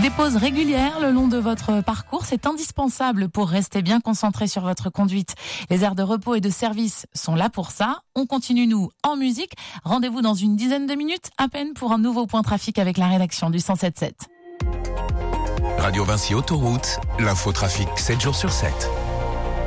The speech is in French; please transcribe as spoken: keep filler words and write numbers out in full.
Des pauses régulières le long de votre parcours, c'est indispensable pour rester bien concentré sur votre conduite. Les aires de repos et de service sont là pour ça. On continue, nous, en musique. Rendez-vous dans une dizaine de minutes, à peine, pour un nouveau point trafic avec la rédaction du cent sept sept. Radio Vinci Autoroute, l'infotrafic sept jours sur sept.